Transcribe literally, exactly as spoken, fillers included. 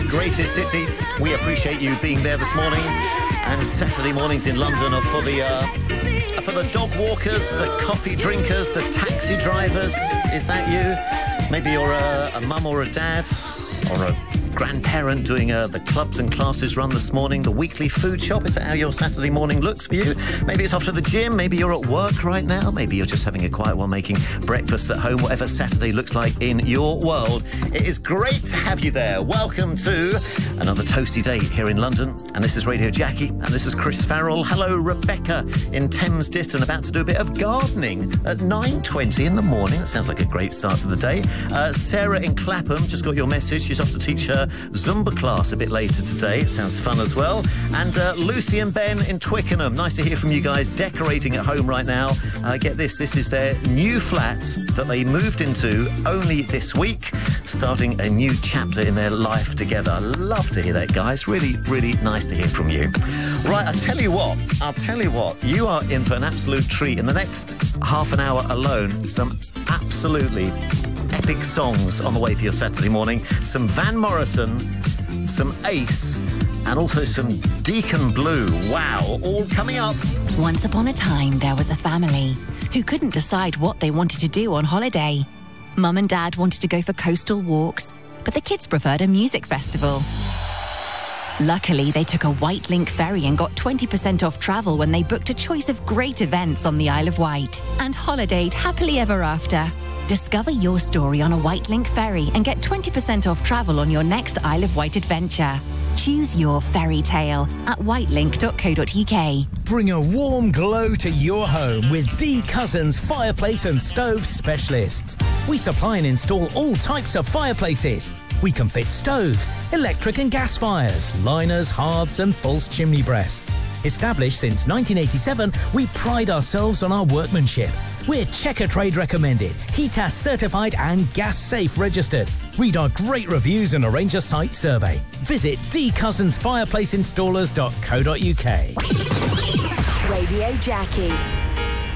greatest city. We appreciate you being there this morning. And Saturday mornings in London are for the uh, for the dog walkers, the coffee drinkers, the taxi drivers. Is that you? Maybe you're a, a mum or a dad or a grandparent doing uh, the clubs and classes run this morning, the weekly food shop. Is that how your Saturday morning looks for you? Maybe it's off to the gym, maybe you're at work right now, maybe you're just having a quiet one making breakfast at home. Whatever Saturday looks like in your world, it is great to have you there. Welcome to another toasty day here in London, and this is Radio Jackie, and this is Chris Farrell. Hello, Rebecca in Thames Ditton, about to do a bit of gardening at nine twenty in the morning. That sounds like a great start to the day. Uh, Sarah in Clapham just got your message. She's off to teach her Zumba class a bit later today. It sounds fun as well. And uh, Lucy and Ben in Twickenham. Nice to hear from you guys decorating at home right now. Uh, get this, this is their new flat that they moved into only this week, starting a new chapter in their life together. I love to hear that, guys. Really, really nice to hear from you. Right, I'll tell you what, I'll tell you what, you are in for an absolute treat. In the next half an hour alone, some absolutely epic songs on the way for your Saturday morning. Some Van Morrison, some Ace, and also some Deacon Blue. Wow, all coming up. Once upon a time, there was a family who couldn't decide what they wanted to do on holiday. Mum and Dad wanted to go for coastal walks, but the kids preferred a music festival. Luckily, they took a White Link ferry and got twenty percent off travel when they booked a choice of great events on the Isle of Wight and holidayed happily ever after. Discover your story on a White Link ferry and get twenty percent off travel on your next Isle of Wight adventure. Choose your fairy tale at whitelink dot co dot uk. Bring a warm glow to your home with D Cousins Fireplace and Stove Specialists. We supply and install all types of fireplaces. We can fit stoves, electric and gas fires, liners, hearths and false chimney breasts. Established since nineteen eighty-seven, we pride ourselves on our workmanship. We're Checker Trade recommended, HETAS certified and gas safe registered. Read our great reviews and arrange a site survey. Visit d cousins fireplace installers dot co dot uk. Radio Jackie.